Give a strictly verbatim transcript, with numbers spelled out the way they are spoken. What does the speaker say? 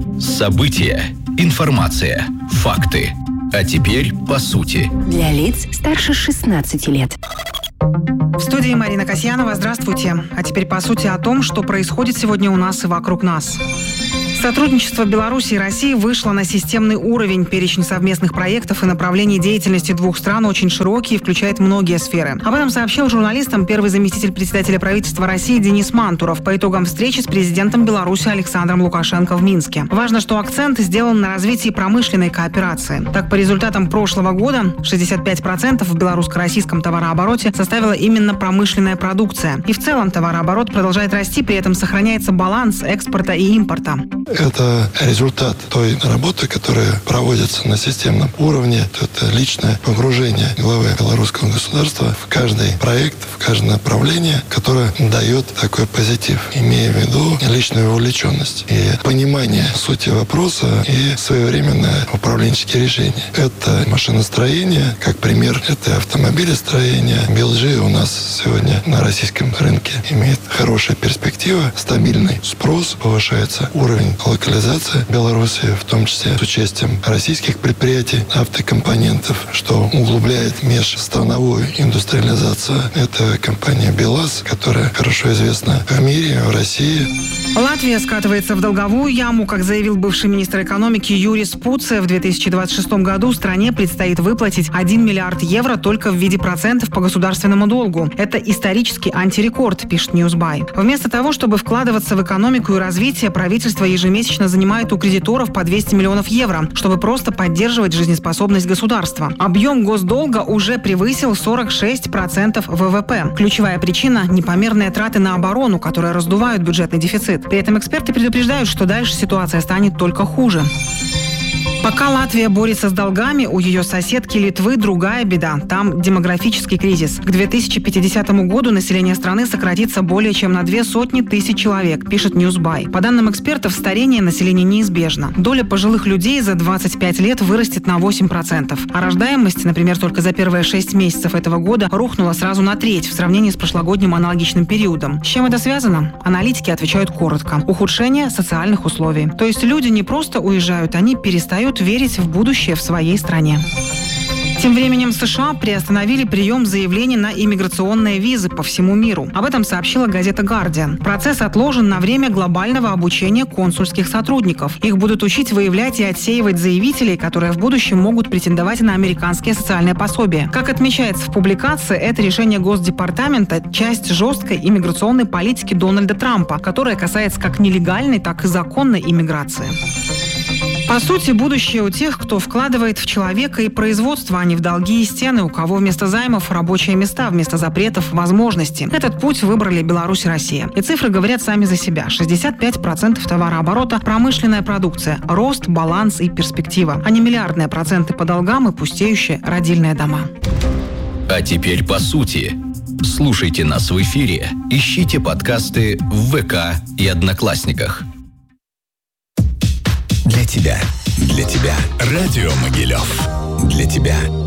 События, информация, факты. А теперь по сути. Для лиц старше шестнадцати лет. В студии Марина Касьянова. Здравствуйте. А теперь по сути о том, что происходит сегодня у нас и вокруг нас. Сотрудничество Беларуси и России вышло на системный уровень. Перечень совместных проектов и направлений деятельности двух стран очень широкий и включает многие сферы. Об этом сообщил журналистам первый заместитель председателя правительства России Денис Мантуров по итогам встречи с президентом Беларуси Александром Лукашенко в Минске. Важно, что акцент сделан на развитии промышленной кооперации. Так, по результатам прошлого года шестьдесят пять процентов в белорусско-российском товарообороте составила именно промышленная продукция. И в целом товарооборот продолжает расти, при этом сохраняется баланс экспорта и импорта. Это результат той работы, которая проводится на системном уровне. Это личное погружение главы белорусского государства в каждый проект, в каждое направление, которое дает такой позитив, имея в виду личную вовлеченность и понимание сути вопроса и своевременное управленческие решения. Это машиностроение, как пример, это автомобилестроение. би эл джи у нас сегодня на российском рынке имеет хорошие перспективы, стабильный спрос, повышается уровень локализация Беларуси, в том числе с участием российских предприятий, автокомпонентов, что углубляет межстрановую индустриализацию. Это компания БелАЗ, которая хорошо известна в мире, в России. Латвия скатывается в долговую яму. Как заявил бывший министр экономики Юрис Пуце, в две тысячи двадцать шестом году стране предстоит выплатить один миллиард евро только в виде процентов по государственному долгу. Это исторический антирекорд, пишет Newsby. Вместо того, чтобы вкладываться в экономику и развитие, правительство ежемесячно занимает у кредиторов по двести миллионов евро, чтобы просто поддерживать жизнеспособность государства. Объем госдолга уже превысил сорок шесть процентов вэ вэ пэ. Ключевая причина – непомерные траты на оборону, которые раздувают бюджетный дефицит. При этом эксперты предупреждают, что дальше ситуация станет только хуже. Пока Латвия борется с долгами, у ее соседки Литвы другая беда. Там демографический кризис. К две тысячи пятидесятому году население страны сократится более чем на две сотни тысяч человек, пишет Newsby. По данным экспертов, старение населения неизбежно. Доля пожилых людей за двадцать пять лет вырастет на восемь процентов. А рождаемость, например, только за первые шесть месяцев этого года рухнула сразу на треть в сравнении с прошлогодним аналогичным периодом. С чем это связано? Аналитики отвечают коротко. Ухудшение социальных условий. То есть люди не просто уезжают, они перестают верить в будущее в своей стране. Тем временем США приостановили прием заявлений на иммиграционные визы по всему миру. Об этом сообщила газета «Гардиан». Процесс отложен на время глобального обучения консульских сотрудников. Их будут учить выявлять и отсеивать заявителей, которые в будущем могут претендовать на американские социальные пособия. Как отмечается в публикации, это решение Госдепартамента – часть жесткой иммиграционной политики Дональда Трампа, которая касается как нелегальной, так и законной иммиграции. По сути, будущее у тех, кто вкладывает в человека и производство, а не в долги и стены, у кого вместо займов рабочие места, вместо запретов возможности. Этот путь выбрали Беларусь и Россия. И цифры говорят сами за себя. шестьдесят пять процентов товарооборота – промышленная продукция, рост, баланс и перспектива, а не миллиардные проценты по долгам и пустеющие родильные дома. А теперь по сути. Слушайте нас в эфире, ищите подкасты в вэ ка и Одноклассниках. Для тебя, для тебя Радио Могилев. Для тебя